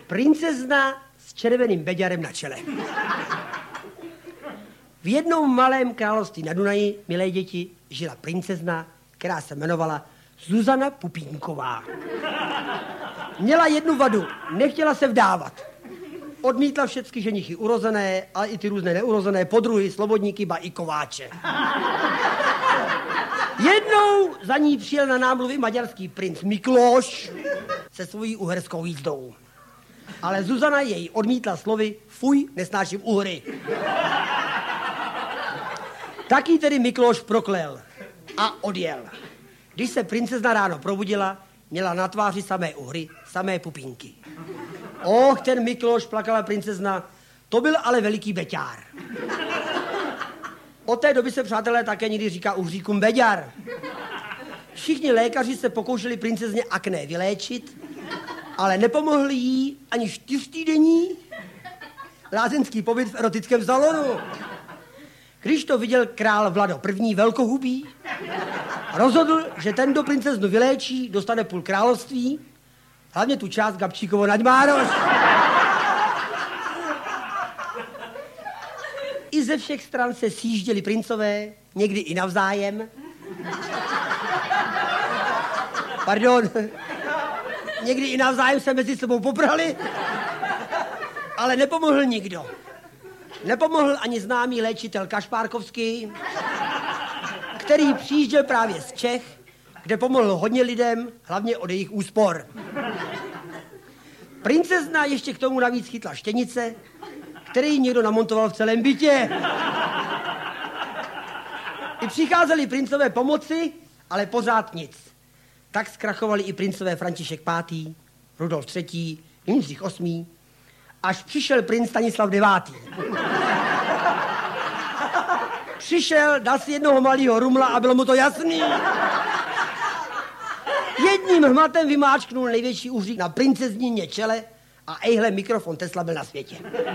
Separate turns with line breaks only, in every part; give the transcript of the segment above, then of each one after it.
Princezna s červeným beďarem na čele. V jednom malém království na Dunaji, milé děti, žila princezna, která se jmenovala Zuzana Pupínková. Měla jednu vadu, nechtěla se vdávat. Odmítla všechny ženichy urozené, ale i ty různé neurozené podruhy, slobodníky, ba i kováče. Jednou za ní přijel na námluvy maďarský princ Mikloš se svojí uherskou jízdou. Ale Zuzana jej odmítla slovy fuj, nesnáším Uhry. Tak jí tedy Mikloš proklel a odjel. Když se princezna ráno probudila, měla na tváři samé Uhry, samé pupínky. Och, ten Mikloš, plakala princezna, to byl ale veliký beťár. Od té doby se, přátelé, také někdy říká uhříkům beďar. Všichni lékaři se pokoušeli princezně akné vyléčit, ale nepomohli jí ani 4týdenní lázeňský pobyt v erotickém salonu. Když to viděl král Vlado I. velkohubý, rozhodl, že ten, kdo princeznu vyléčí, dostane půl království, hlavně tu část Gabčíkovo Naďmároš. I ze všech stran se sjížděli princové, někdy i navzájem. Pardon, někdy i navzájem se mezi sebou poprali, ale nepomohl nikdo. Nepomohl ani známý léčitel Kašpárkovský, který přijížděl právě z Čech, kde pomohl hodně lidem, hlavně od jejich úspor. Princezna ještě k tomu navíc chytla štěnice, který někdo namontoval v celém bytě. I přicházeli princové pomoci, ale pořád nic. Tak zkrachovali i princové František V., Rudolf III., Jindřich VIII., až přišel princ Stanislav IX. Přišel, dal si jednoho malého rumla a bylo mu to jasný. Jedním hmatem vymáčknul největší uhřík na princeznině čele a ejhle mikrofon Tesla byl na světě.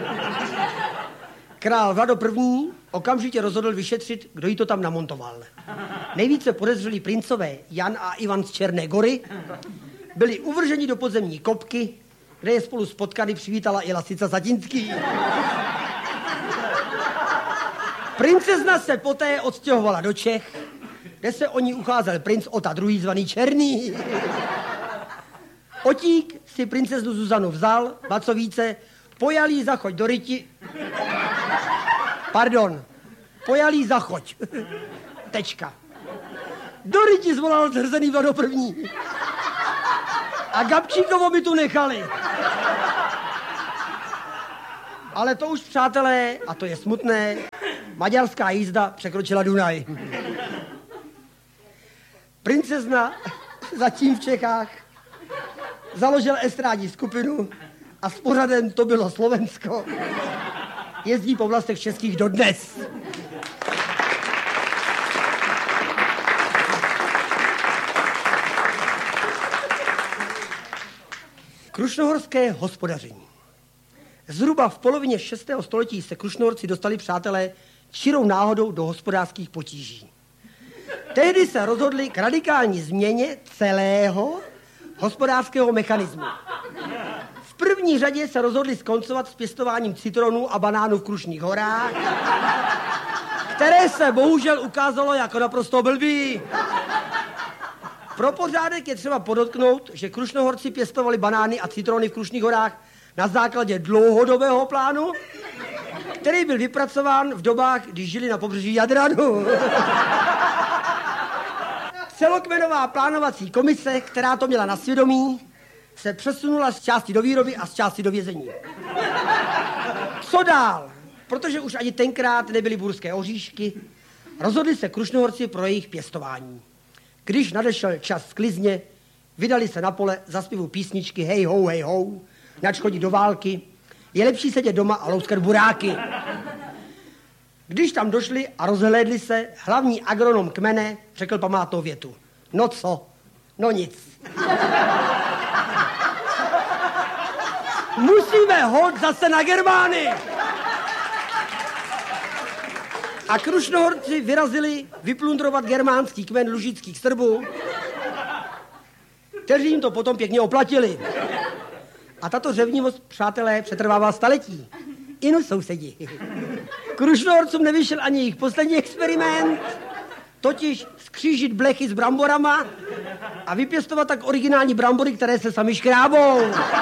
Král Vlado I. okamžitě rozhodl vyšetřit, kdo jí to tam namontoval. Nejvíce podezřelí princové Jan a Ivan z Černé Gory byli uvrženi do podzemní kopky, kde je spolu s potkany přivítala i Lasica Satinský. Princezna se poté odstěhovala do Čech, kde se o ní ucházel princ Ota II. Zvaný Černý. Otík si princeznu Zuzanu vzal, ba co více, pojal jí zachoď do ryti. Pardon, pojal jí zachoď. Tečka. Do ryti zvolal zhrzený Vlado I. A Gabčíkovo by tu nechali. Ale to už, přátelé, a to je smutné, maďarská jízda překročila Dunaj. Princezna zatím v Čechách založil estrádní skupinu a s pořadem To bylo Slovensko jezdí po vlastech českých dodnes. Krušnohorské hospodaření. Zhruba v polovině 6. století se Krušnohorci dostali, přátelé, čirou náhodou do hospodářských potíží. Tehdy se rozhodli k radikální změně celého hospodářského mechanismu. V první řadě se rozhodli skoncovat s pěstováním citronů a banánů v Krušných horách, které se bohužel ukázalo jako naprosto blbý. Pro pořádek je třeba podotknout, že Krušnohorci pěstovali banány a citrony v Krušných horách na základě dlouhodobého plánu, který byl vypracován v dobách, kdy žili na pobřeží Jadranu. Celokmenová plánovací komise, která to měla na svědomí, se přesunula z části do výroby a z části do vězení. Co dál? Protože už ani tenkrát nebyly burské oříšky, rozhodli se Krušnohorci pro jejich pěstování. Když nadešel čas sklizně, vydali se na pole za zpěvu písničky hej ho, nač chodit do války, je lepší sedět doma a louskat buráky. Když tam došli a rozhlédli se, hlavní agronom kmene řekl památnou větu. No co? No nic. Musíme hod zase na Germány. A Krušnohorci vyrazili vyplundrovat germánský kmen lužických Srbů, kteří jim to potom pěkně oplatili. A tato řevnivost, přátelé, přetrvává staletí. Inu sousedí. Krušnohorcům nevyšel ani jejich poslední experiment, totiž skřížit blechy s bramborama a vypěstovat tak originální brambory, které se sami škrábou.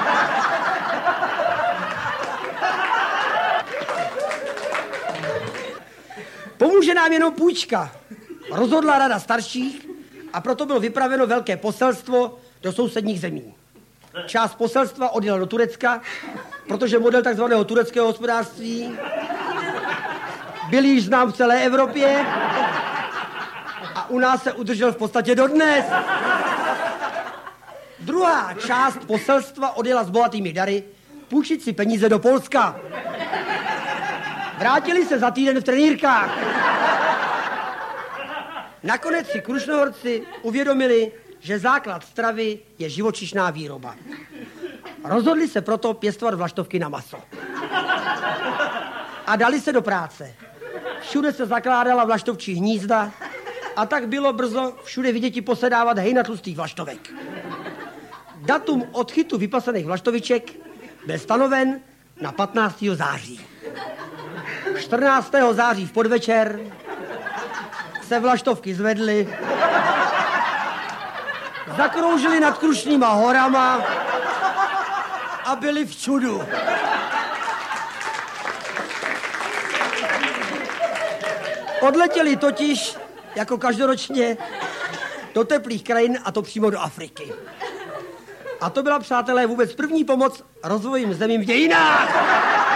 Pomůže nám jenom půjčka. Rozhodla rada starších a proto bylo vypraveno velké poselstvo do sousedních zemí. Část poselstva odjela do Turecka, protože model takzvaného tureckého hospodářství byl již znám v celé Evropě a u nás se udržel v podstatě dodnes. Druhá část poselstva odjela s bohatými dary půjčit si peníze do Polska. Vrátili se za týden v trenýrkách. Nakonec si Krušnohorci uvědomili, že základ stravy je živočišná výroba. Rozhodli se proto pěstovat vlaštovky na maso. A dali se do práce. Všude se zakládala vlaštovčí hnízda a tak bylo brzo všude viděti posedávat hejna tlustých vlaštovek. Datum odchytu vypasaných vlaštoviček byl stanoven na 15. září. 14. září v podvečer se vlaštovky zvedly, zakroužily nad Krušnýma horama a byly v čudu. Odletěli totiž, jako každoročně, do teplých krajin, a to přímo do Afriky. A to byla, přátelé, vůbec první pomoc rozvojovým zemím v dějinách.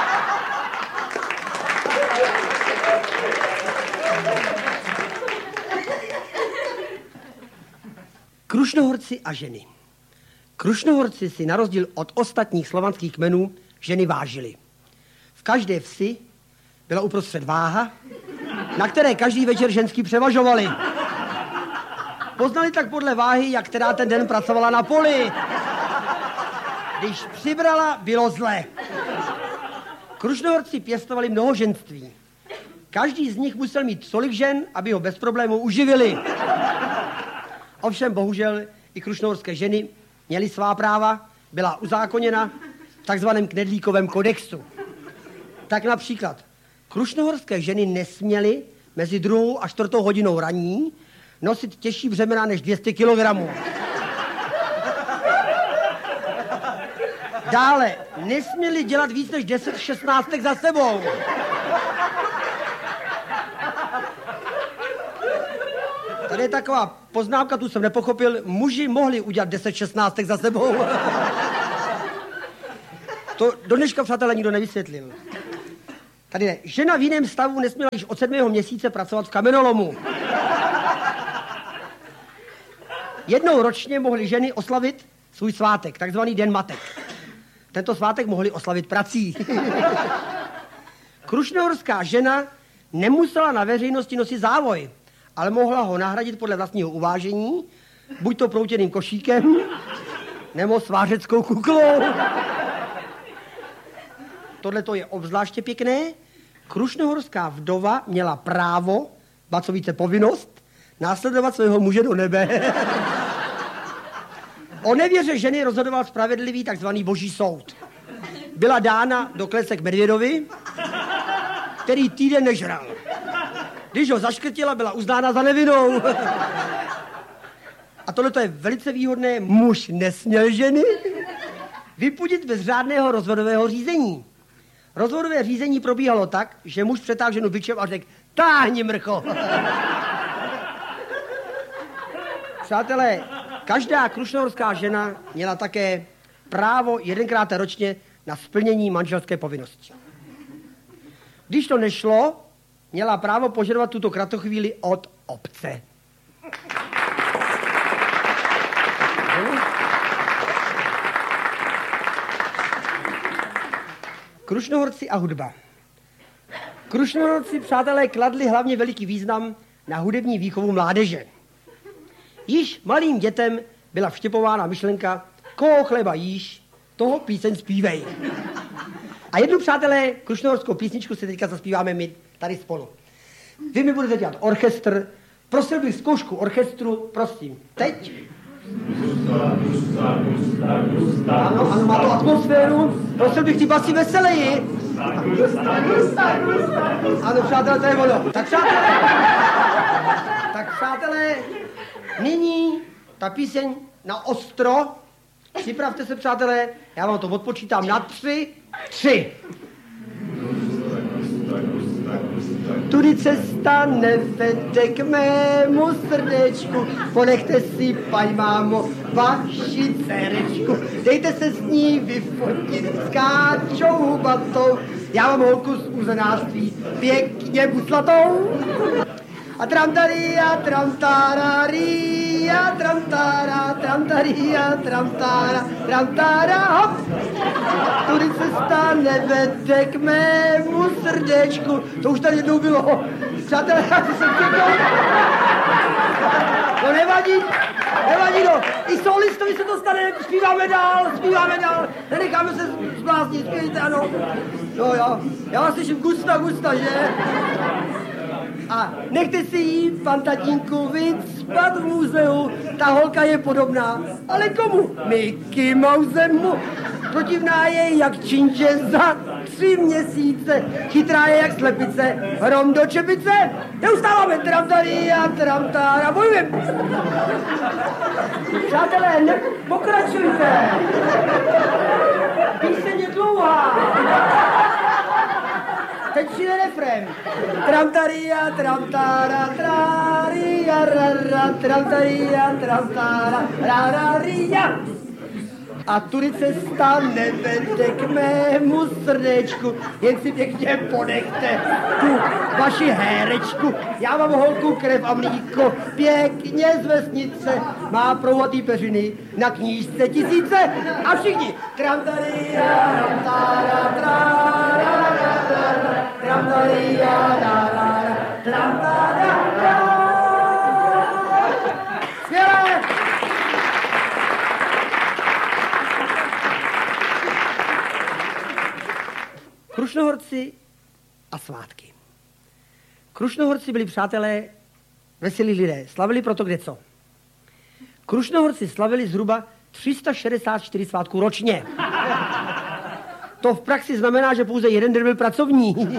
Krušnohorci a ženy. Krušnohorci si na rozdíl od ostatních slovanských kmenů ženy vážili. V každé vsi byla uprostřed váha, na které každý večer ženský převažovali. Poznali tak podle váhy, jak která ten den pracovala na poli. Když přibrala, bylo zle. Krušnohorci pěstovali mnohoženství. Každý z nich musel mít tolik žen, aby ho bez problémů uživili. Ovšem, bohužel, i krušnohorské ženy měly svá práva, byla uzákoněna v takzvaném Knedlíkovém kodexu. Tak například, krušnohorské ženy nesměly mezi 2. a 4. hodinou raní nosit těžší břemena než 200 kilogramů. Dále, nesměli dělat víc než 10 šestnáctek za sebou. Tady je taková poznámka, tu jsem nepochopil. Muži mohli udělat 10 šestnáctek za sebou. To do dneška, přátelé, nikdo nevysvětlil. Tady ne. Žena v jiném stavu nesměla již od 7. měsíce pracovat v kamenolomu. Jednou ročně mohly ženy oslavit svůj svátek, takzvaný Den matek. Tento svátek mohli oslavit prací. Krušnohorská žena nemusela na veřejnosti nosit závoj, ale mohla ho nahradit podle vlastního uvážení, buď to proutěným košíkem, nebo svářeckou kuklou. Tohle to je obzvláště pěkné. Krušnohorská vdova měla právo, ba co více povinnost, následovat svého muže do nebe. O nevěře ženy rozhodoval spravedlivý takzvaný boží soud. Byla dána do klece k medvědovi, který týden nežral. Když ho zaškrtila, byla uznána za nevinnou. A tohle je velice výhodné. Muž nesměl ženy vypudit bez řádného rozvodového řízení. Rozvodové řízení probíhalo tak, že muž přetáhl ženu bičem a řekl: táhni, mrcho. Přátelé, každá krušnohorská žena měla také právo 1krát ročně na splnění manželské povinnosti. Když to nešlo, měla právo požadovat tuto kratochvíli od obce. Krušnohorci a hudba. Krušnohorci, přátelé, kladli hlavně veliký význam na hudební výchovu mládeže. Již malým dětem byla vštěpována myšlenka: koho chleba jíš, toho píseň zpívej. A jednu, přátelé, krušnohorskou písničku si teďka zaspíváme my tady spolu. Vy mi budete dělat orchestr. Prosil bych zkoušku orchestru, prosím. Teď. Ano, ano, má to atmosféru. Prosil bych ty basy veseleji. Ano, přátelé, to je ono. Tak přátelé, nyní ta píseň na ostro. Připravte se, přátelé, já vám to odpočítám na 3. 3. Tudy cesta nevede k mému srdečku, ponechte si, paň mámo, vaši dcerečku. Dejte se s ní vyfotit s káčou batou, já mám holku z uzenářství, pěkně buslatou. A tramtaria, tramtararia, tramtara, tramtaria, tramtara, tramtara, hop. Tudy cesta nevede k mému srdečku. To už tady jednou bylo. Přátelé, já si se pěknou. No nevadí, no. I solistovi se to stane, zpíváme dál. Nenecháme se zbláznit, zpívejte, ano. No jo, já vás slyším gusta, že? A nechte si jí, pan tatínku, vycpat v muzeu. Ta holka je podobná, ale komu? Mickey Mousemu. Protivná je jak činče za 3 měsíce. Chytrá je jak slepice, hrom do čepice. Neustáváme tramtaria, tramtara, bojujeme. Přátelé, pokračujte. Píseň je dlouhá. Teď přijde refrén. Tramtaria, tramtara, traria, rara, tramtaria, tramtara, rararia. A tudy cesta nevede k mému srdečku, jen si pěkně ponechte tu vaši hérečku. Já mám holku, krev a mlíko, pěkně z vesnice, má prouhatý peřiny, na knížce 1000 a všichni. Tramtaria, tramtara, trara, tramtaria, trara, tramtara. Skvělé! Krušnohorci a svátky. Krušnohorci byli přátelé veselí lidé, slavili proto kdeco. Krušnohorci slavili zhruba 364 svátků ročně. To v praxi znamená, že pouze jeden den byl pracovní.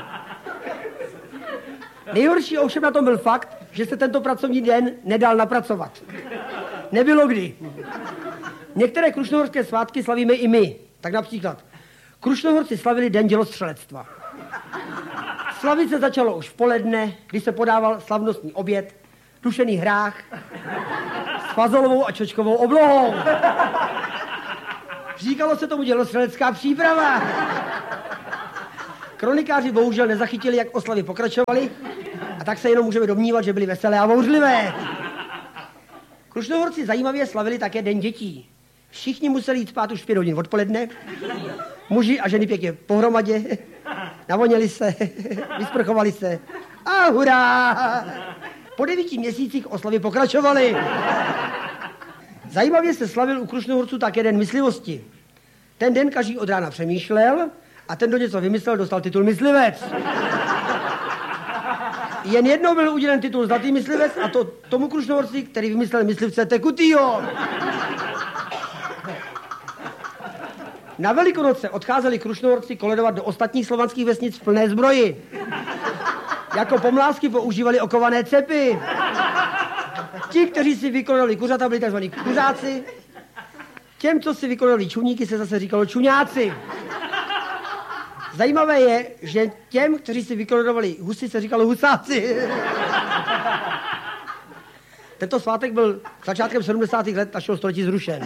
Nejhorší ovšem na tom byl fakt, že se tento pracovní den nedal napracovat. Nebylo kdy. Některé krušnohorské svátky slavíme i my. Tak například Krušnohorci slavili den dělostřelectva. Slavit se začalo už v poledne, kdy se podával slavnostní oběd, dušený hrách s fazolovou a čočkovou oblohou. Říkalo se tomu dělostřelecká příprava. Kronikáři bohužel nezachytili, jak oslavy pokračovaly, a tak se jenom můžeme domnívat, že byly veselé a bouřlivé. Krušnohorci zajímavě slavili také den dětí. Všichni museli jít spát už v 5 hodin odpoledne. Muži a ženy pěkně pohromadě, navoněli se, vysprchovali se a hurá! Po 9 měsících oslavy pokračovaly. Zajímavě se slavil u Krušnohorců také den myslivosti. Ten den každý od rána přemýšlel a ten, kdo něco vymyslel, dostal titul myslivec. Jen jednou byl udělen titul zlatý myslivec, a to tomu Krušnohorci, který vymyslel myslivce tekutýho. Na Velikonoce odcházeli Krušnohorci koledovat do ostatních slovanských vesnic v plné zbroji. Jako pomlásky používali okované cepy. Ti, kteří si vykonali kuřata, byli tzv. Kuřáci. Těm, co si vykonali čuníky, se zase říkalo čuňáci. Zajímavé je, že těm, kteří si vykonali husy, se říkalo husáci. Tento svátek byl začátkem 70. let našeho století zrušen.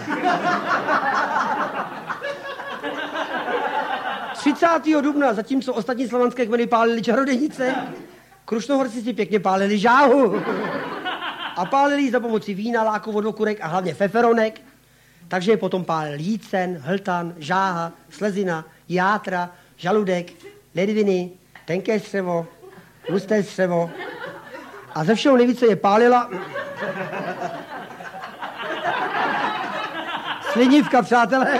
30. dubna, zatímco ostatní slovanské kmeny pálili čarodějnice, Krušnohorci si pěkně pálili žáhu. A pálili ji za pomoci vína, láku, vodokurek a hlavně feferonek. Takže je potom pálil jícen, hltan, žáha, slezina, játra, žaludek, ledviny, tenké střevo, husté střevo. A ze všeho nejvíce je pálila slinivka, přátelé.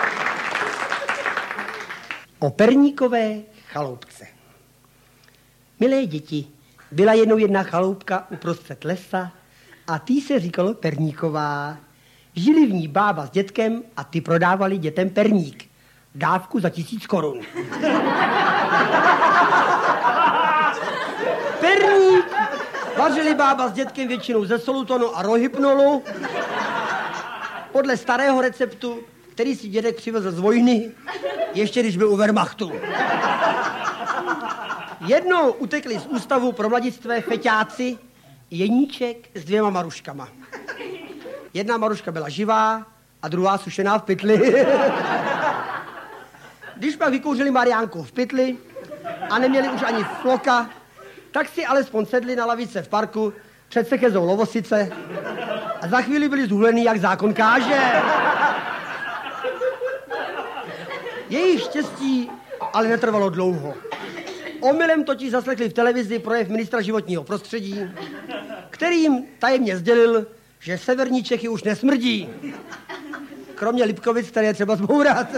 O perníkové chaloupce. Milé děti, byla jednou jedna chaloupka uprostřed lesa a tý se říkalo Perníková. Žili v ní bába s dětkem a ty prodávali dětem perník. Dávku za 1000 korun. Perník vařili bába s dětkem většinou ze solutonu a rohypnolu. Podle starého receptu, který si dědek přivezl z vojny, ještě když byl u Wehrmachtu. Jednou utekli z ústavu pro mladistvé feťáci Jeníček s 2 Maruškama. Jedna Maruška byla živá a druhá sušená v pytli. Když pak vykouřili Mariánku v pytli a neměli už ani floka, tak si alespoň sedli na lavice v parku před sekezou Lovosice a za chvíli byli zhulený, jak zákon káže. Jejich štěstí ale netrvalo dlouho. Omylem totiž zaslechli v televizi projev ministra životního prostředí, který jim tajemně sdělil, že severní Čechy už nesmrdí. Kromě Lipkovic, které je třeba zbourat.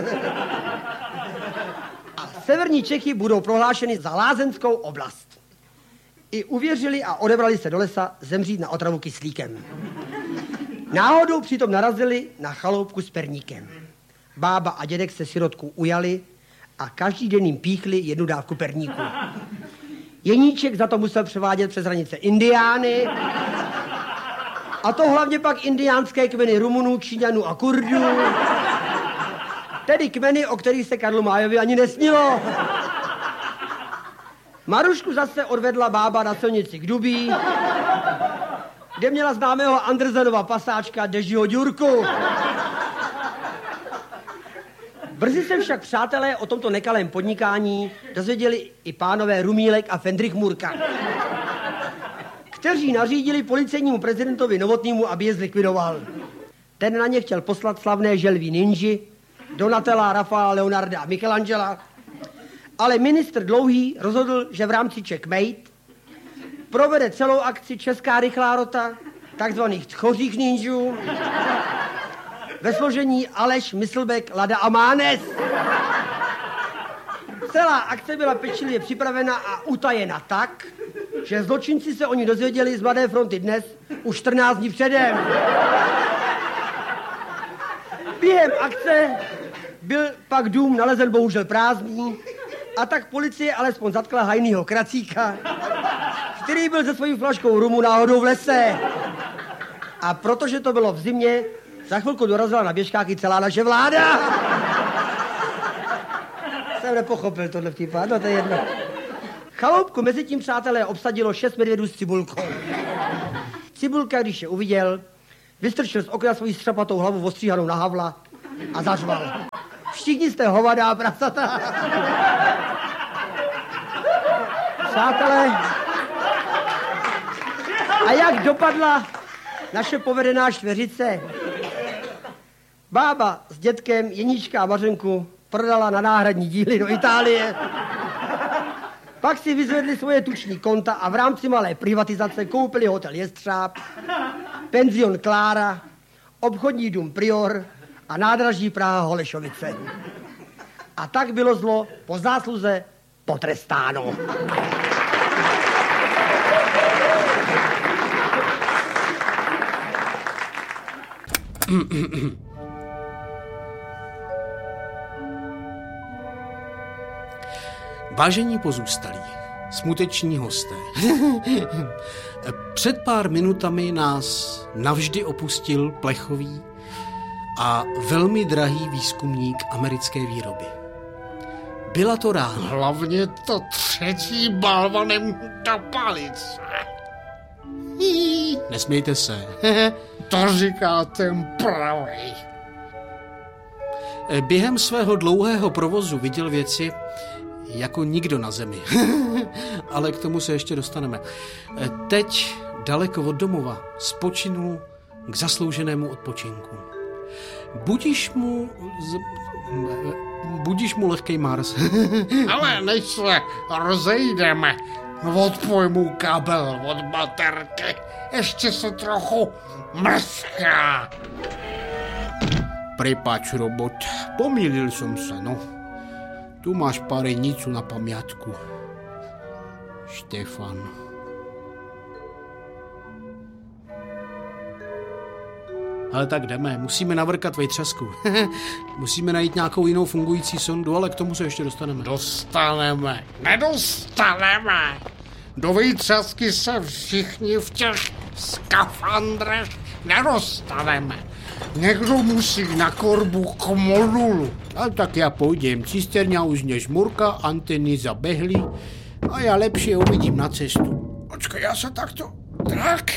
A severní Čechy budou prohlášeny za lázeňskou oblast. I uvěřili a odebrali se do lesa zemřít na otravu kyslíkem. Náhodou přitom narazili na chaloupku s perníkem. Bába a dědek se sirotku ujali a každý den jim píchli 1 dávku perníku. Jeníček za to musel převádět přes hranice indiány, a to hlavně pak indiánské kmeny Rumunů, Číňanů a Kurdů, tedy kmeny, o kterých se Karlu Májovi ani nesnilo. Marušku zase odvedla bába na silnici k Dubí, kde měla známého Andersenova pasáčka Dežího Ďurku. Brzy se však přátelé o tomto nekalém podnikání dozvěděli i pánové Rumílek a Fendrich Murka, kteří nařídili policejnímu prezidentovi Novotnému, aby je zlikvidoval. Ten na ně chtěl poslat slavné želví ninži, Donatella, Rafaela, Leonarda a Michelangela, ale ministr Dlouhý rozhodl, že v rámci checkmate provede celou akci Česká rychlá rota, takzvaných tchořích ninžů, ve složení Aleš, Myslbek, Lada a Mánes. Celá akce byla pečlivě připravena a utajena tak, že zločinci se o ní dozvěděli z Mladé fronty dnes už 14 dní předem. Během akce byl pak dům nalezen bohužel prázdný a tak policie alespoň zatkla Hajnýho Kracíka, který byl se svojí flaškou rumu náhodou v lese. A protože to bylo v zimě, za chvilku dorazila na běžkáky celá naše vláda. Jsem nepochopil tohle vtipá, no to je jedno. Chaloupku mezi tím, přátelé, obsadilo 6 medvědů s Cibulkou. Cibulka, když je uviděl, vystrčil z okna svoji střapatou hlavu ostříhanou na Havla a zařval. Všichni jste hovadá prasata. Přátelé, a jak dopadla naše povedená čtveřice? Bába s dětkem Jeníčka a Mařenku prodala na náhradní díly do Itálie. Pak si vyzvedli svoje tuční konta a v rámci malé privatizace koupili hotel Jestřáb, penzion Klára, obchodní dům Prior a nádraží Praha Holešovice. A tak bylo zlo po zásluze potrestáno.
Vážení pozůstalí, smuteční hosté, před pár minutami nás navždy opustil plechový a velmi drahý výzkumník americké výroby. Byla to rána.
Hlavně to 3. balvanem do palice.
Nesmějte se.
To říká ten pravej.
Během svého dlouhého provozu viděl věci jako nikdo na zemi. Ale k tomu se ještě dostaneme. Teď, daleko od domova, spočinul k zaslouženému odpočinku. Budíš mu lehkej Mars.
Ale než se rozejdeme, odpoj mu kabel od baterky. Ještě se trochu mrská.
Prepač, robot, pomýlil som sa, no. Tu máš pár nicu na pamiatku. Štefan. Ale tak jdeme, musíme navrkat vejtřasku. Musíme najít nějakou jinou fungující sondu, ale k tomu se ještě dostaneme.
Dostaneme, nedostaneme. Do vejtřasky se všichni v těch skafandrech nedostaneme. Někdo musí na korbu k modulu.
Ale tak já půjdem, cisterňa už mě žmurka, anteny zabehly a já lepší uvidím na cestu.
Počkej, já se takto... Tak.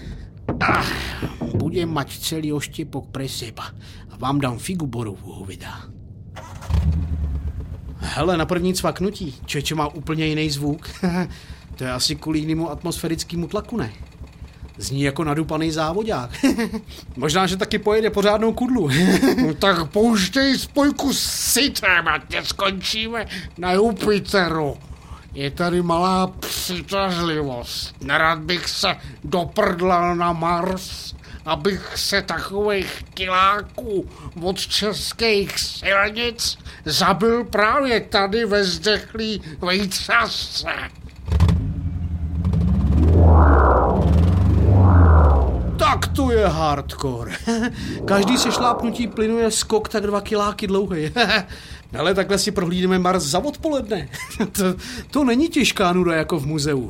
Budem mať celý oštěpok pre seba a vám dám figu borovú, hoveda. Hele, na první cvaknutí, člověče má úplně jiný zvuk. To je asi kvůli jinému atmosférickému tlaku, ne? Zní jako nadupaný závodák. Možná, že taky pojede pořádnou kudlu.
No tak pouštěj spojku s Sitem, ať neskončíme na Jupiteru. Je tady malá přitažlivost. Nerad bych se doprdlal na Mars, abych se takových kiláků od českých silnic zabil právě tady ve zdechlý vejtřasce.
Tak to je hardcore. Každý se šlápnutí plynu je skok tak 2 kiláky dlouhý. Ale takhle si prohlídeme Mars za odpoledne. To není těžká nuda jako v muzeu.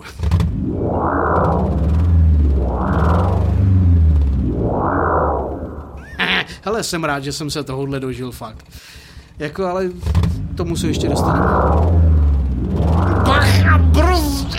Hele, jsem rád, že jsem se tohohle dožil fakt. Jako, ale tomu se ještě dostaneme.
Bacha, brzdě!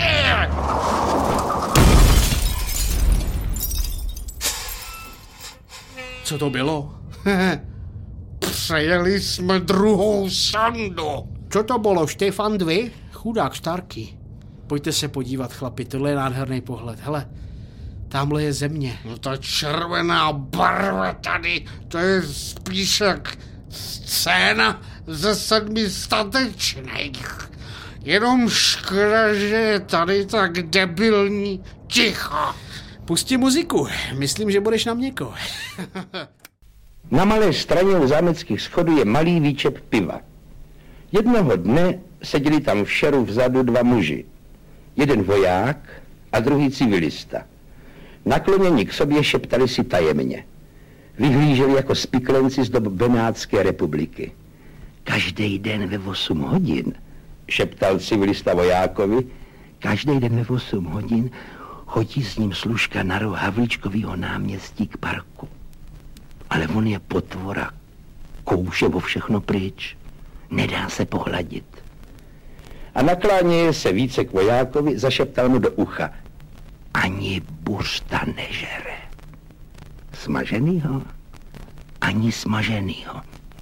Co to bylo?
Přejeli jsme druhou sondu.
Co to bylo, Štefan 2? Chudák Starky. Pojďte se podívat, chlapi, tohle je nádherný pohled. Hele, tamhle je země.
No ta červená barva tady, to je spíš jak scéna ze 7 statečných. Jenom škoda, že je tady tak debilní ticho.
Pusti muziku, myslím, že budeš na měko.
Na malé straně u zámeckých schodů je malý výčep piva. Jednoho dne seděli tam v šeru vzadu 2 muži. Jeden voják a druhý civilista. Nakloněni k sobě šeptali si tajemně. Vyhlíželi jako spiklenci z dob Benátské republiky. Každý den ve 8 hodin, šeptal civilista vojákovi, každý den ve 8 hodin chodí s ním služka na roh Havlíčkovýho náměstí k parku. Ale on je potvora, kouše o všechno pryč, nedá se pohladit. A nakláněje se více k vojákovi, zašeptal mu do ucha. Ani bursta nežere. Smaženýho? Ani smaženýho.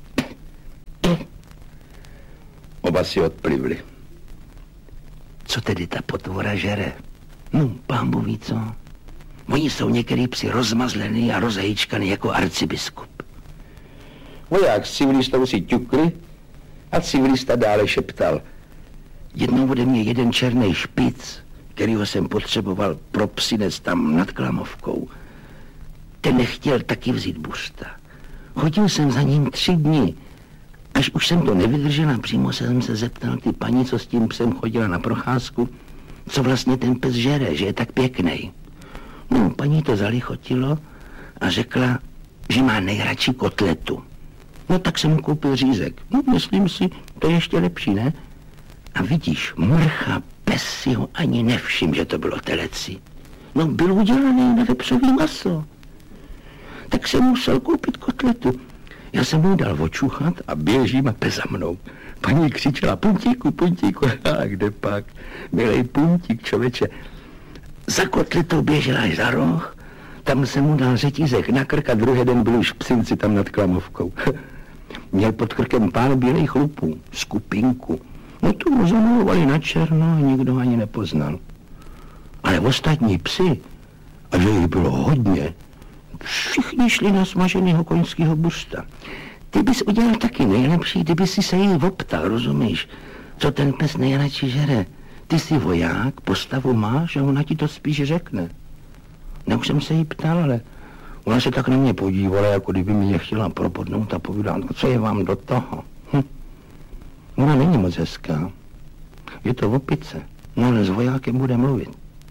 Oba si odplivli. Co tedy ta potvora žere? No, pánbu ví co. Oni jsou některý psi rozmazlený a rozhejčkaný jako arcibiskup. Voják s civilistou si ťukli a civilista dále šeptal. Jednou ode mě jeden černý špic, kterýho jsem potřeboval pro psinec tam nad Klamovkou. Ten nechtěl taky vzít bursta. Chodil jsem za ním 3 dny. Až už jsem to nevydržel a přímo jsem se zeptal ty paní, co s tím psem chodila na procházku, co vlastně ten pes žere, že je tak pěkný. No, paní to zalichotilo a řekla, že má nejradši kotletu. No, tak jsem mu koupil řízek. No, myslím si, to je ještě lepší, ne? A vidíš, mrcha, pes si ho ani nevšim, že to bylo teleci. No, byl udělaný na vepřový maso. Tak jsem musel koupit kotletu. Já jsem mu dal očuchat a běžím a pes za mnou. Paní křičela, puntíku, puntíku. A kde pak? Milej puntík, člověče. Za kotletou běžela až za roh. Tam jsem mu dal řetízek na krk a druhý den byl už v Psinci tam nad Klamovkou. Měl pod krkem pár bílejch chlupů, skupinku. No tu mu zamalovali na černo a nikdo ani nepoznal. Ale ostatní psi, a že jich bylo hodně, všichni šli na smaženého koňského bursta. Ty bys udělal taky nejlepší, kdyby si se jí optal, rozumíš? Co ten pes nejradši žere? Ty jsi voják, postavu máš a ona ti to spíš řekne. Ne, už jsem se jí ptal, ale ona se tak na mě podívala, jako kdyby mě chtěla propodnout a povídat, co je vám do toho? Ona není moc hezká. Je to opice. No ale s vojákem bude mluvit.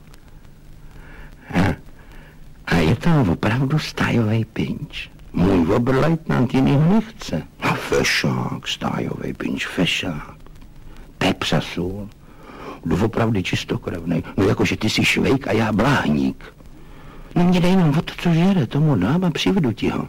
A je to opravdu stájovej pinč. Můj oberleutnant jinýho nechce. A fešák, stájovej pinč, fešák. Pepsa sůl. Doopravdy čistokrevnej. No jakože ty jsi Švejk a já Bláhník. No mě dej nám o to, co žere, tomu dám a přivedu ti ho.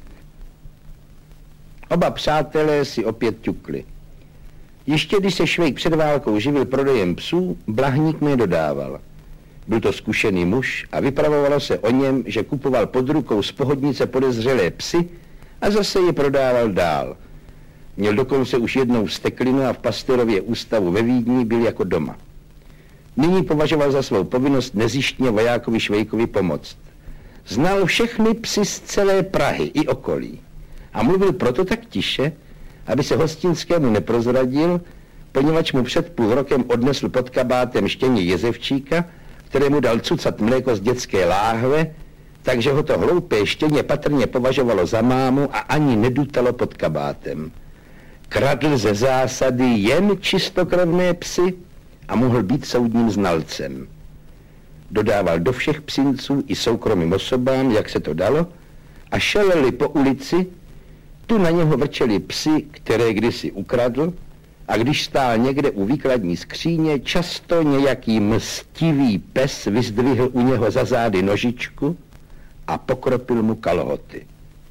Oba přátelé si opět ťukli. Ještě když se Švejk před válkou živil prodejem psů, Blahník mi je dodával. Byl to zkušený muž a vypravovalo se o něm, že kupoval pod rukou z pohodnice podezřelé psy a zase je prodával dál. Měl dokonce už jednou steklinu a v Pasterově ústavu ve Vídni byl jako doma. Nyní považoval za svou povinnost nezištně vojákovi Švejkovi pomoct. Znal všechny psy z celé Prahy i okolí a mluvil proto tak tiše, aby se Hostinskému neprozradil, poněvadž mu před půl rokem odnesl pod kabátem štěně jezevčíka, kterému dal cucat mléko z dětské láhve, takže ho to hloupé štěně patrně považovalo za mámu a ani nedutalo pod kabátem. Kradl ze zásady jen čistokrevné psy a mohl být soudním znalcem. Dodával do všech psinců i soukromým osobám, jak se to dalo, a šeleli po ulici, tu na něho vrčeli psy, které kdysi ukradl, a když stál někde u výkladní skříně, často nějaký mstivý pes vyzdvihl u něho za zády nožičku a pokropil mu kalhoty.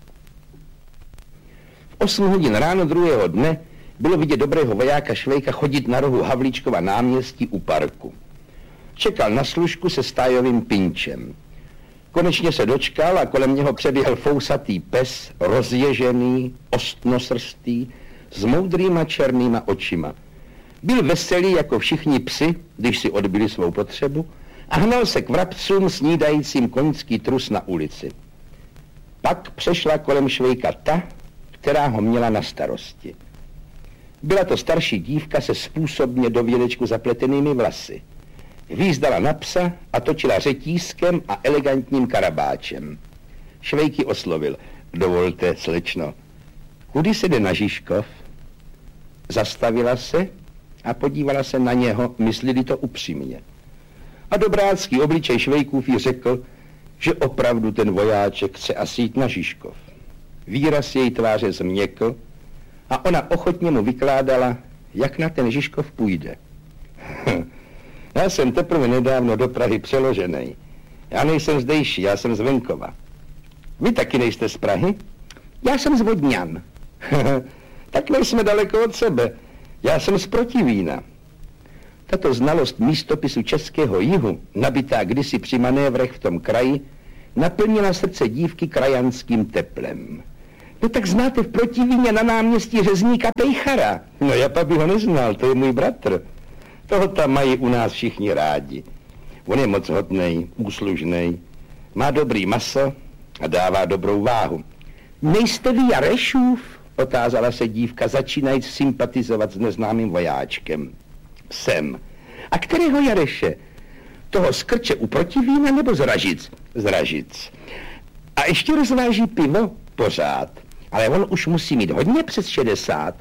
V 8 hodin ráno druhého dne bylo vidět dobrého vojáka Švejka chodit na rohu Havlíčkova náměstí u parku. Čekal na služku se stájovým pinčem. Konečně se dočkal a kolem něho přeběhl fousatý pes, rozježený, ostnosrstý, s moudrýma černýma očima. Byl veselý jako všichni psi, když si odbyli svou potřebu, a hnal se k vrabcům snídajícím koňský trus na ulici. Pak přešla kolem Švejka ta, která ho měla na starosti. Byla to starší dívka se způsobně do vědečku zapletenými vlasy. Hvízdala na psa a točila řetízkem a elegantním karabáčem. Švejky oslovil. Dovolte, slečno, kudy se jde na Žižkov? Zastavila se a podívala se na něho, myslili to upřímně. A dobrácký obličej Švejkův jí řekl, že opravdu ten vojáček chce asi jít na Žižkov. Výraz její tváře změkl a ona ochotně mu vykládala, jak na ten Žižkov půjde. Já jsem teprve nedávno do Prahy přeložený. Já nejsem zdejší, já jsem z venkova. Vy taky nejste z Prahy? Já jsem z Vodňan. Tak nejsme daleko od sebe. Já jsem z Protivína. Tato znalost místopisu českého jihu, nabitá kdysi při manévrech v tom kraji, naplnila srdce dívky krajanským teplem. No tak znáte v Protivíně na náměstí řezníka Pejchara. No já by ho neznal, to je můj bratr. Toho tam mají u nás všichni rádi. On je moc hodnej, úslužnej, má dobrý maso a dává dobrou váhu. Nejste vy Jarešův? Otázala se dívka, začínajíc sympatizovat s neznámým vojáčkem. Jsem. A kterého Jareše? Toho z Krče u Protivína nebo z Ražic? Z Ražic. A ještě rozváží pivo? Pořád. Ale on už musí mít hodně přes 60.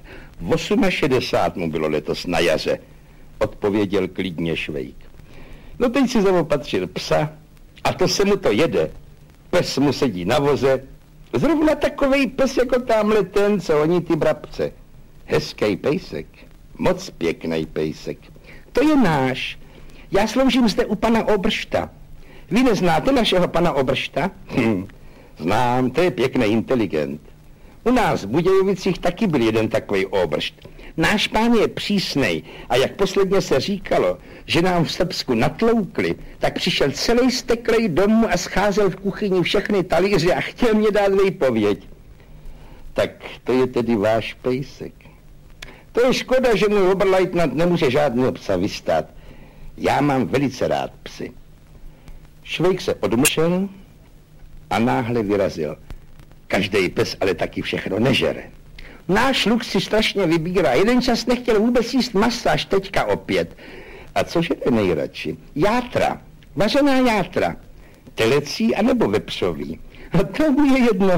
68 mu bylo letos na jaře, odpověděl klidně Švejk. No teď si zaopatřil psa a to se mu to jede. Pes mu sedí na voze. Zrovna takovej pes jako tamhle ten, co oni ty brabce. Hezký pejsek. Moc pěkný pejsek. To je náš. Já sloužím zde u pana Obršta. Vy neznáte našeho pana Obršta? Znám, to je pěkný inteligent. U nás v Budějovicích taky byl jeden takový Obršt. Náš pán je přísnej a jak posledně se říkalo, že nám v Srbsku natloukli, tak přišel celý steklej domů a scházel v kuchyni všechny talíře a chtěl mě dát výpověď. Tak to je tedy váš pejsek. To je škoda, že můj oberleutnant nemůže žádného psa vystát. Já mám velice rád psy. Švejk se odmlčel a náhle vyrazil. Každý pes ale taky všechno nežere. Náš luk si strašně vybírá. Jeden čas nechtěl vůbec jíst maso, až teďka opět. A co žere nejradši? Játra. Vařená játra. Telecí anebo vepřový. A to mu je jedno.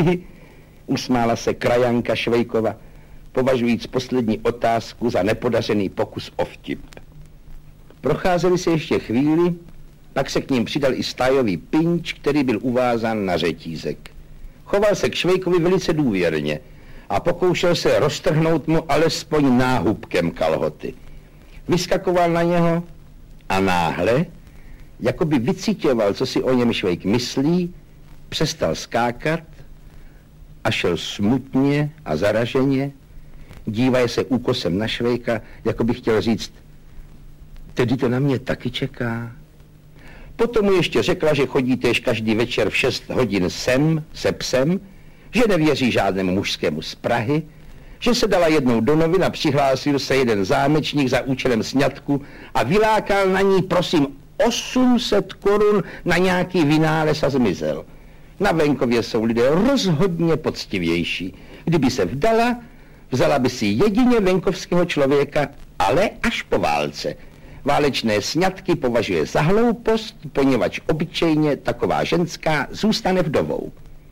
Usmála se krajanka Švejkova, považujíc poslední otázku za nepodařený pokus o vtip. Procházeli se ještě chvíli, pak se k ním přidal i stájový pinč, který byl uvázán na řetízek. Choval se k Švejkovi velice důvěrně a pokoušel se roztrhnout mu alespoň náhubkem kalhoty. Vyskakoval na něho a náhle, jako by vycítěval, co si o něm Švejk myslí, přestal skákat a šel smutně a zaraženě, dívaje se úkosem na Švejka, jako by chtěl říct, tedy to na mě taky čeká. Potom mu ještě řekla, že chodí též každý večer v 6 hodin sem se psem, že nevěří žádnému mužskému z Prahy, že se dala jednou do novin a přihlásil se jeden zámečník za účelem sňatku a vylákal na ní, prosím, 800 korun na nějaký vynález a zmizel. Na venkově jsou lidé rozhodně poctivější. Kdyby se vdala, vzala by si jedině venkovského člověka, ale až po válce. Válečné sňatky považuje za hloupost, poněvadž obyčejně taková ženská zůstane vdovou.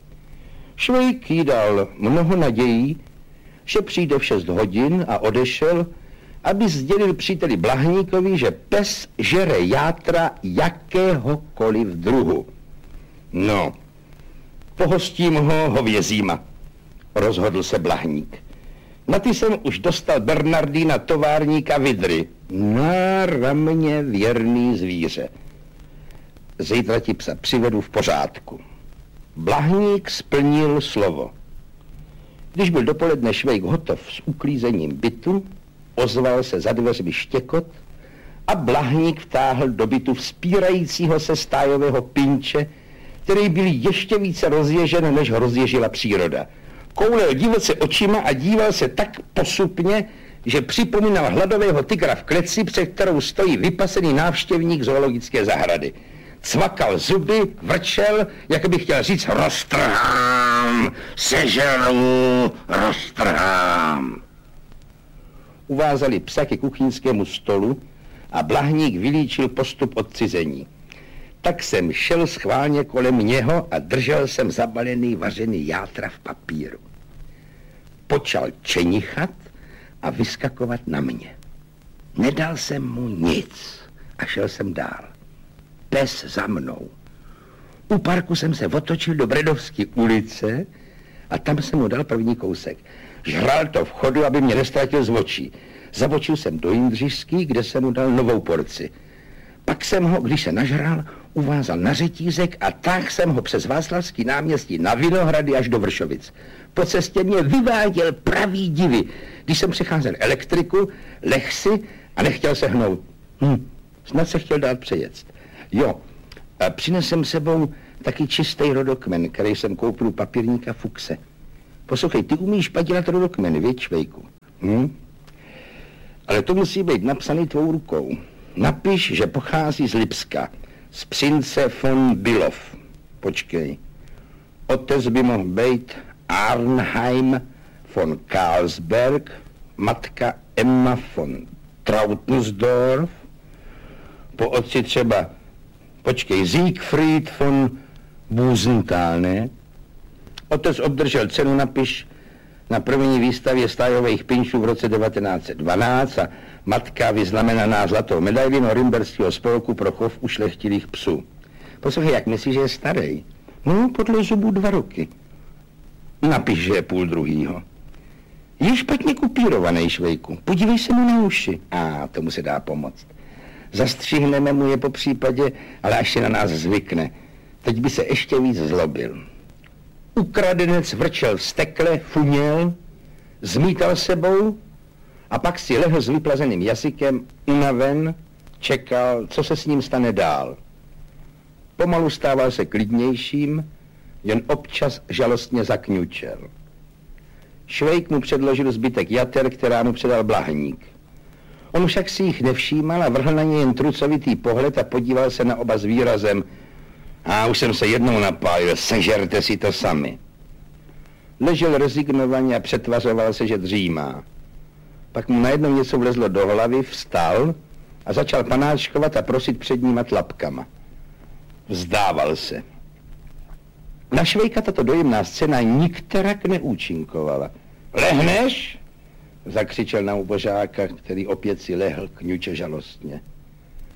Švejk jí dal mnoho nadějí, že přijde v 6 hodin a odešel, aby sdělil příteli Blahníkovi, že pes žere játra jakéhokoliv druhu. No, pohostím ho hovězíma, rozhodl se Blahník. Na ty jsem už dostal Bernardína továrníka Vidry. Na ramě věrný zvíře. Zítra ti psa přivedu v pořádku. Blahník splnil slovo. Když byl dopoledne Švejk hotov s uklízením bytu, ozval se za dveřmi štěkot a Blahník vtáhl do bytu vzpírajícího se stájového pinče, který byl ještě více rozježen, než ho rozježila příroda. Koulel divoce očima a díval se tak posupně, že připomínal hladového tygra v kleci, před kterou stojí vypasený návštěvník zoologické zahrady. Cvakal zuby, vrčel, jako by chtěl říct roztrhám, sežeru, roztrhám. Uvázali psa ke kuchyňskému stolu a Blahník vylíčil postup odcizení. Tak jsem šel schválně kolem něho a držel jsem zabalený vařený játra v papíru. Počal čenichat a vyskakovat na mě. Nedal jsem mu nic a šel jsem dál. Pes za mnou. U parku jsem se otočil do Bredovské ulice a tam jsem mu dal první kousek. Žral to v chodu, aby mě nestratil z očí. Zabočil jsem do Jindřišský, kde jsem mu dal novou porci. Pak jsem ho, když se nažral, uvázal na řetízek a tak jsem ho přes Václavský náměstí na Vinohrady až do Vršovic. Po cestě mě vyváděl pravý divy. Když jsem přecházel elektriku, leh si a nechtěl se hnout. Snad se chtěl dát přejet. Jo, a přinesem sebou taky čistý rodokmen, který jsem koupil u papírníka Fuchse. Poslouchej, ty umíš padělat rodokmeny, viď, Švejku? Ale to musí být napsaný tvou rukou. Napiš, že pochází z Lipska, z Prince von Bylov. Počkej. Otec by mohl být Arnheim von Karlsberg, matka Emma von Trautensdorf, po otci třeba, počkej, Siegfried von Busenthal, ne? Otec obdržel cenu, napiš, na první výstavě stájových pinčů v roce 1912 a matka vyznamenaná zlatou medaili Norimberského spolku pro chov ušlechtilých psů. Poslouchej, jak myslíš, že je starý? No, podle zubů 2 roky. Napiš, že je 1,5. Je špatně kupírovaný, Švejku. Podívej se mu na uši. Tomu se dá pomoct. Zastřihneme mu je po případě, ale až se na nás zvykne. Teď by se ještě víc zlobil. Ukradenec vrčel vztekle, funěl, zmítal sebou a pak si lehl s vyplazeným jazykem, unaven, čekal, co se s ním stane dál. Pomalu stával se klidnějším, jen občas žalostně zakňučel. Švejk mu předložil zbytek jater, která mu předal Blahník. On však si jich nevšímal a vrhl na ně jen trucovitý pohled a podíval se na oba s výrazem: už jsem se jednou napálil, sežerte si to sami. Ležel rezignovaně a přetvařoval se, že dřímá. Pak mu najednou něco vlezlo do hlavy, vstal a začal panáčkovat a prosit před ním tlapkama. Vzdával se. Na Švejka tato dojemná scéna nikterak neúčinkovala. Lehneš? Zakřičel na ubožáka, který opět si lehl kňuče žalostně.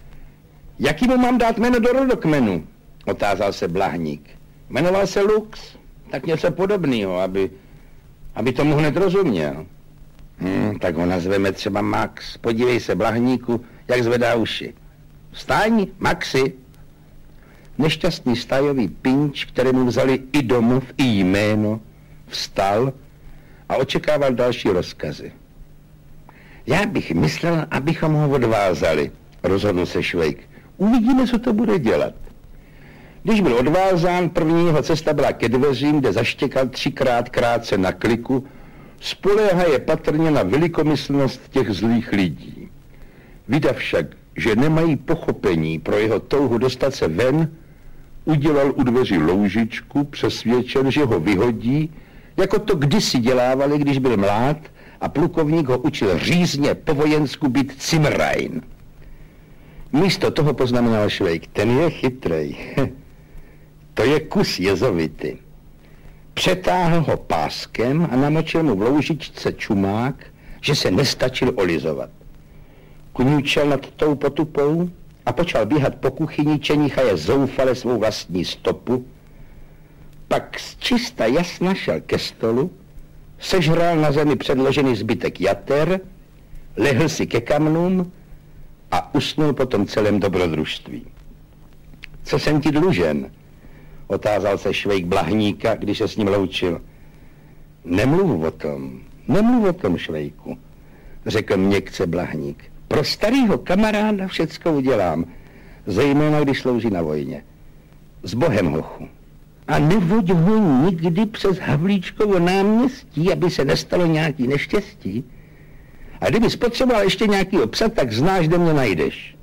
Jaký mu mám dát jméno do rodokmenu? Otázal se Blahník. Jmenoval se Lux, tak něco podobného, aby tomu hned rozuměl. Tak ho nazveme třeba Max. Podívej se, Blahníku, jak zvedá uši. Vstaň, Maxi. Nešťastný stájový pinč, kterému vzali i domov, i jméno, vstal a očekával další rozkazy. Já bych myslel, abychom ho odvázali, rozhodl se Švejk. Uvidíme, co to bude dělat. Když byl odvázán, první jeho cesta byla ke dveřím, kde zaštěkal 3krát krátce na kliku, spoléhaje patrně na velikomyslnost těch zlých lidí. Vydav však, že nemají pochopení pro jeho touhu dostat se ven, udělal u dveří loužičku, přesvědčen, že ho vyhodí, jako to kdysi dělávali, když byl mlád a plukovník ho učil řízně po vojensku být Cimrajn. Místo toho poznamenal Švejk, ten je chytrej. To je kus jezovity. Přetáhl ho páskem a namočil mu v loužičce čumák, že se nestačil olizovat. Kňučel nad tou potupou a počal běhat po kuchyni, čenichaje zoufale svou vlastní stopu. Pak z čista jasna šel ke stolu, sežral na zemi předložený zbytek jater, lehl si ke kamnům a usnul po tom celém dobrodružství. Co jsem ti dlužen? Otázal se Švejk Blahníka, když se s ním loučil. Nemluv o tom, Švejku, řekl měkce Blahník. Pro starýho kamaráda všecko udělám, zejména když slouží na vojně. S Bohem, hochu. A nevoď ho nikdy přes Havlíčkovo náměstí, aby se nestalo nějaký neštěstí. A kdyby spotřeboval ještě nějakýho psa, tak znáš, kde mě najdeš.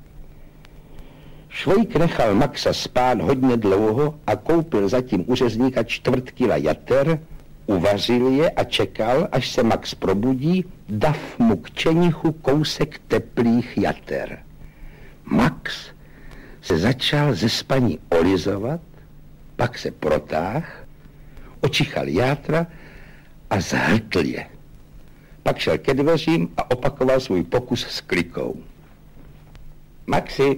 Švejk nechal Maxa spát hodně dlouho a koupil zatím u řezníka 4 kila jater, uvařil je a čekal, až se Max probudí, dav mu k čenichu kousek teplých jater. Max se začal ze spaní olizovat, pak se protáhl, očichal játra a zhltl je. Pak šel ke dveřím a opakoval svůj pokus s klikou. Maxi,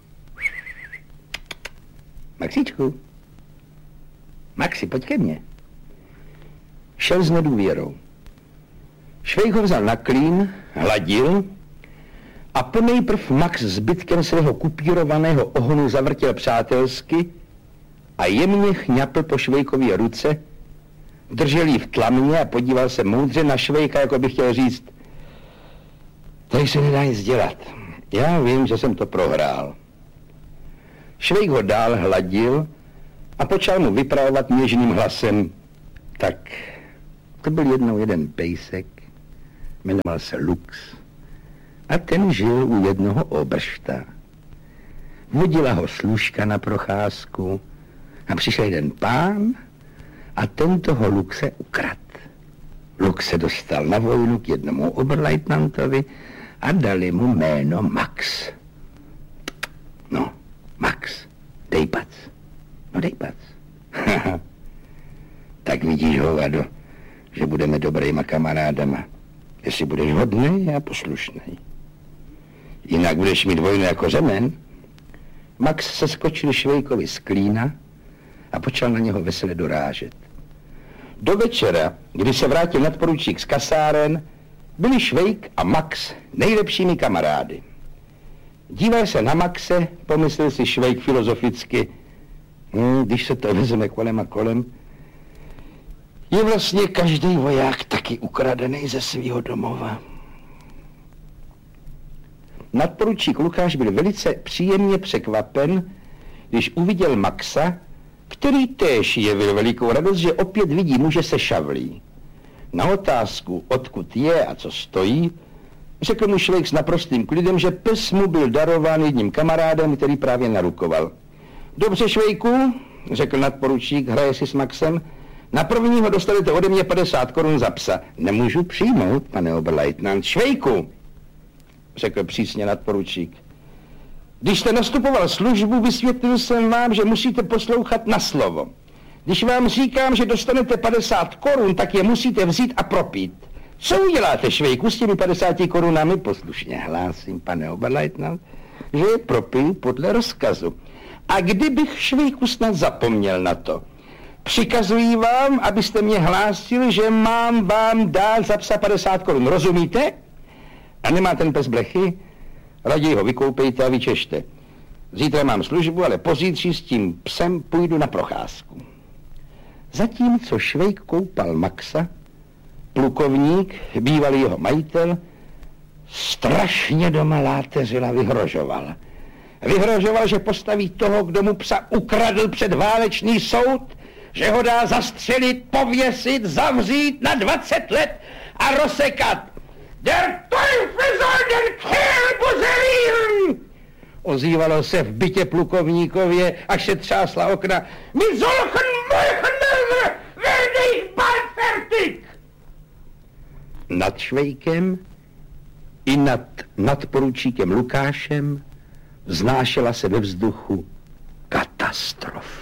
Maxíčku, Maxi, pojď ke mně. Šel s nedůvěrou. Švejk ho vzal na klín, hladil a ponejprv Max zbytkem svého kupírovaného ohonu zavrtěl přátelsky a jemně chňapl po Švejkově ruce, držel ji v tlamě a podíval se moudře na Švejka, jako by chtěl říct, tady se nedá nic dělat. Já vím, že jsem to prohrál. Švejk ho dál hladil a počal mu vypravovat něžným hlasem. Tak, to byl jednou jeden pejsek, jmenoval se Lux a ten žil u jednoho obršta. Vodila ho služka na procházku a přišel jeden pán a ten toho Luxe ukrad. Lux se dostal na vojnu k jednomu oberleutnantovi a dali mu jméno Max. No, Max, dej pac. No dej pac. Tak vidíš, hovado, že budeme dobrýma kamarádama. Jestli budeš hodnej a poslušnej. Jinak budeš mít vojnu jako řemen. Max se skočil Švejkovi z klína a počal na něho vesele dorážet. Do večera, kdy se vrátil nadporučík z kasáren, byli Švejk a Max nejlepšími kamarády. Díval se na Maxe, pomyslel si Švejk filozoficky, když se to vezme kolem a kolem, je vlastně každý voják taky ukradený ze svého domova. Nadporučík Lukáš byl velice příjemně překvapen, když uviděl Maxa, který též jevil velikou radost, že opět vidí muže se šavlí. Na otázku, odkud je a co stojí, řekl mu Švejk s naprostým klidem, že pes mu byl darován jedním kamarádem, který právě narukoval. Dobře, Švejku, řekl nadporučík, hraje si s Maxem, na prvního dostanete ode mě 50 korun za psa. Nemůžu přijmout, pane oberleutnant. Švejku, řekl přísně nadporučík. Když jste nastupoval službu, vysvětlil jsem vám, že musíte poslouchat na slovo. Když vám říkám, že dostanete 50 korun, tak je musíte vzít a propít. Co uděláte, Švejku, s těmi 50 korunami? Poslušně hlásím, pane oberleutnant, že je propiju podle rozkazu. A kdybych, Švejku, snad zapomněl na to, přikazuji vám, abyste mě hlásil, že mám vám dát za psa 50 korun. Rozumíte? A nemá ten pes blechy? Raději ho vykoupejte a vyčešte. Zítra mám službu, ale pozítří s tím psem půjdu na procházku. Zatímco Švejk koupal Maxa, plukovník, bývalý jeho majitel, strašně doma láteřil a vyhrožoval. Vyhrožoval, že postaví toho, kdo mu psa ukradl, před válečný soud, že ho dá zastřelit, pověsit, zavřít na 20 let a rozsekat. Der Teufel soll den Kerl buzzerieren! Ozývalo se v bytě plukovníkově, až se třásla okna. Mit solchen Meuchenmörder werde ich bald fertig! Nad Švejkem i nad nadporučíkem Lukášem vznášela se ve vzduchu katastrofa.